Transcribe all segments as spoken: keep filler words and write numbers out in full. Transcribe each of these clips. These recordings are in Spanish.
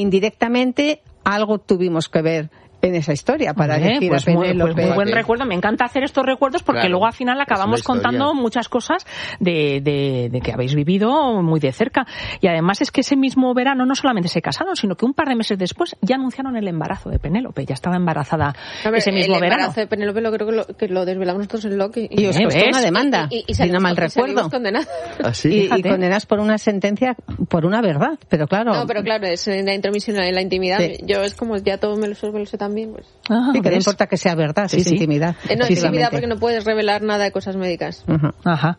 indirectamente algo tuvimos que ver en esa historia para Hombre, decir pues a muy, Penélope. pues muy buen recuerdo. Me encanta hacer estos recuerdos porque claro, luego al final acabamos contando muchas cosas de, de, de que habéis vivido muy de cerca. Y además es que ese mismo verano no solamente se casaron, sino que un par de meses después ya anunciaron el embarazo de Penélope. Ya estaba embarazada ver, ese mismo el verano. El embarazo de Penélope lo creo que lo, que lo desvelamos nosotros en Loki. Y, y os costó una demanda, y, y, y si no mal recuerdo. ¿Ah, sí? Y, y condenadas por una sentencia, por una verdad, pero claro... No, pero claro, es en la intromisión en la intimidad. Sí. Yo es como ya todo me lo, me lo sé también, pues... Ah, y que no importa que sea verdad, sí, es sí. intimidad. Eh, no, es intimidad porque no puedes revelar nada de cosas médicas. Uh-huh. Ajá.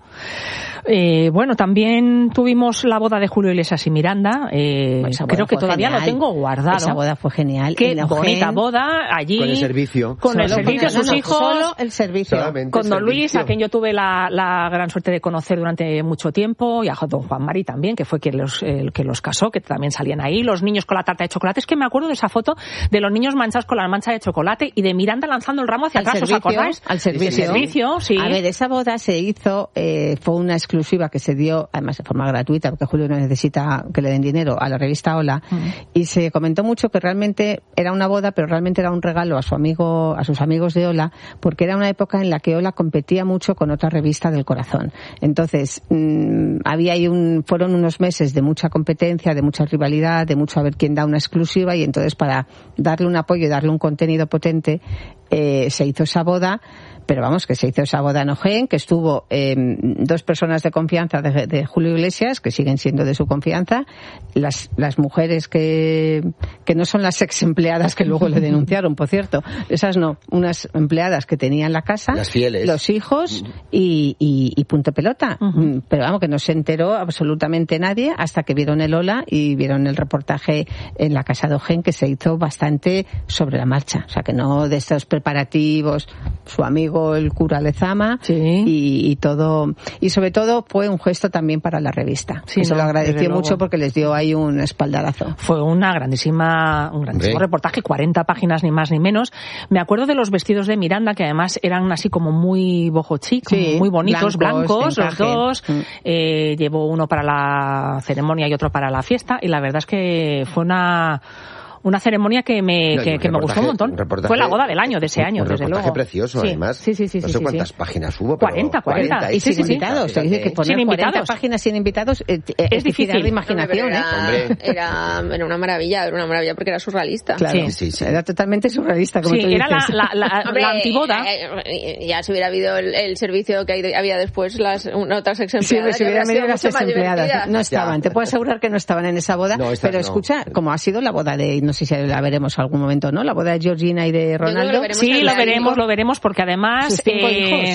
Eh, bueno, también tuvimos la boda de Julio Iglesias y Miranda. Eh, creo que todavía genial. Lo tengo guardado. Esa boda fue genial. Qué bonita boda allí. Con el servicio. Con solo el servicio, sus no, no, hijos. Solo el servicio. Solamente con don servicio. Luis, a quien yo tuve la, la gran suerte de conocer durante mucho tiempo, y a don Juan Mari también, que fue quien los, el que los casó, que también salían ahí. Los niños con la tarta de chocolate. Es que me acuerdo de esa foto de los niños manchados con la mancha de chocolate y de Miranda lanzando el ramo hacia al atrás, servicio, ¿os acordáis? Al servicio. servicio, sí. A ver, esa boda se hizo, eh, fue una exclusiva que se dio, además de forma gratuita, porque Julio no necesita que le den dinero, a la revista Hola, mm. y se comentó mucho que realmente era una boda, pero realmente era un regalo a su amigo, a sus amigos de Hola, porque era una época en la que Hola competía mucho con otra revista del corazón. Entonces, mmm, había ahí un, fueron unos meses de mucha competencia, de mucha rivalidad, de mucho a ver quién da una exclusiva, y entonces para darle un apoyo y darle un contenido potente, eh, se hizo esa boda. Pero vamos, que se hizo esa boda en Ojén, que estuvo eh, dos personas de confianza de, de Julio Iglesias, que siguen siendo de su confianza, las, las mujeres que, que no son las ex empleadas que luego le denunciaron, por cierto, esas no, unas empleadas que tenían la casa, las fieles, los hijos y, y, y punto pelota. Uh-huh. Pero vamos, que no se enteró absolutamente nadie hasta que vieron el Hola y vieron el reportaje en la casa de Ojén, que se hizo bastante sobre la marcha. O sea, que no de estos preparativos, su amigo el cura Lezama, sí. y, y todo, y sobre todo fue un gesto también para la revista. Sí, se no, lo agradeció mucho porque les dio ahí un espaldarazo. Fue una grandísima, un grandísimo ¿Sí? reportaje, cuarenta páginas ni más ni menos. Me acuerdo de los vestidos de Miranda, que además eran así como muy boho chic, sí, muy bonitos, blancos, blancos los dos. Mm. Eh, llevó uno para la ceremonia y otro para la fiesta, y la verdad es que fue una Una ceremonia que me, no, que, que me gustó un montón. Un Fue la boda del año, de ese año, un desde luego. Un reportaje precioso, sí. además. Sí, sí, sí. No sí, sé sí, cuántas sí. páginas hubo, pero... cuarenta, cuarenta. cuarenta. Y sin sí, invitados. Sí, sí, que poner sin cuarenta invitados. páginas sin invitados eh, eh, es difícil. de imaginación, Hombre, ¿eh? Era, era, era una maravilla, era una maravilla porque era surrealista. Claro, sí, sí, sí. Era totalmente surrealista, como sí, tú dices. era la, la, la, Hombre, la antiboda. Eh, ya si hubiera habido el, el servicio que había después, las otras ex empleadas. Sí, si hubiera habido las ex empleadas. No estaban. Ya. Te puedo asegurar que no estaban en esa boda. No, pero no. Escucha, como ha sido la boda de, no sé si la veremos algún momento, ¿no? La boda de Georgina y de Ronaldo. Lo sí, lo veremos, lo veremos, porque además eh,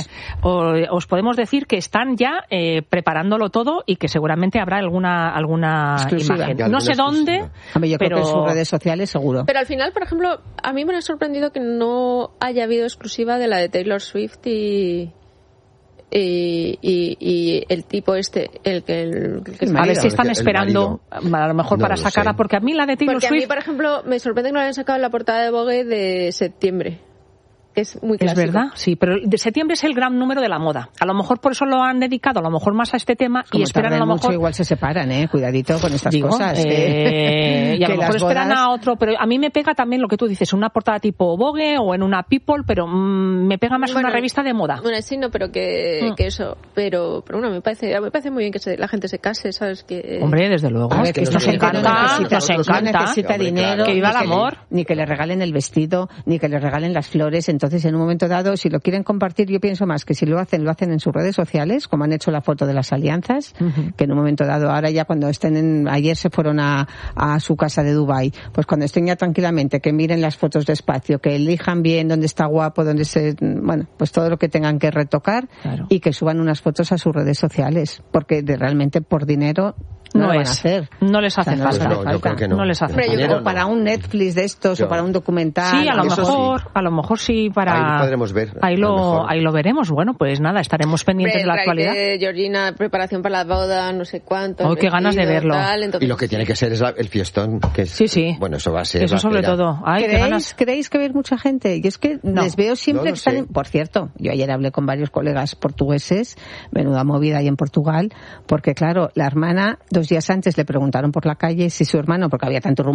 os podemos decir que están ya eh, preparándolo todo y que seguramente habrá alguna alguna exclusiva. imagen. No sé dónde, a mí yo pero... creo que en sus redes sociales seguro. Pero al final, por ejemplo, a mí me ha sorprendido que no haya habido exclusiva de la de Taylor Swift y... Y, y, y el tipo este, el que... El, el que a ver si están esperando, a lo mejor no para sacarla, sé. Porque a mí la de Taylor porque Swift... a mí, por ejemplo, me sorprende que no la hayan sacado en la portada de Vogue de septiembre. Es muy clásico. Es verdad, sí, pero de septiembre es el gran número de la moda. A lo mejor por eso lo han dedicado, a lo mejor más a este tema. Como y esperan a lo mejor... mucho, igual se separan, ¿eh? Cuidadito con estas Digo, cosas. Eh... y a lo mejor esperan bodas... a otro, pero a mí me pega también lo que tú dices, una portada tipo Vogue o en una People, pero mmm, me pega más bueno, una revista de moda. Bueno, sí, no, pero que, mm. que eso. Pero, pero bueno, me parece, me parece muy bien que se, la gente se case, ¿sabes? Que... Hombre, desde luego. A ver, que nos encanta, necesita, nos encanta. No necesita hombre, dinero. Claro. Que viva el amor. Que le, ni que le regalen el vestido, ni que le regalen las flores. Entonces, en un momento dado, si lo quieren compartir, yo pienso más que si lo hacen, lo hacen en sus redes sociales, como han hecho la foto de las alianzas, uh-huh. que en un momento dado, ahora ya cuando estén en, ayer se fueron a, a su casa de Dubái, pues cuando estén ya tranquilamente, que miren las fotos despacio, que elijan bien dónde está guapo, dónde se, bueno, pues todo lo que tengan que retocar, claro. y que suban unas fotos a sus redes sociales, porque de, realmente por dinero no, no lo van a hacer. No les hace o sea, no falta. Les hace no, falta. no. no les hace Hombre, falta. Yo, o para un Netflix de estos, yo. o para un documental. Sí, a lo mejor, sí. a lo mejor sí para... Ahí lo podremos ver. Ahí lo, ahí lo veremos. Bueno, pues nada, estaremos pendientes Hombre, de la actualidad. De Georgina, preparación para la boda, no sé cuánto. Oh, qué ganas de verlo. Tal, entonces... Y lo que tiene que ser es la, el fiestón. Que es, sí, sí. Bueno, eso va a ser. Eso sobre pena. todo. Ay, ¿Creéis, qué ganas. ¿Creéis que ver mucha gente? Y es que no. les veo siempre no que están... sé. En... Por cierto, yo ayer hablé con varios colegas portugueses, menuda movida ahí en Portugal, porque claro, la hermana, dos días antes le preguntaron por la calle si su hermano, porque había tanto rumor